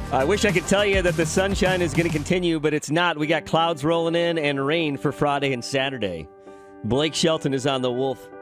I wish I could tell you that the sunshine is going to continue, but it's not. We got clouds rolling in and rain for Friday and Saturday. Blake Shelton is on the Wolf.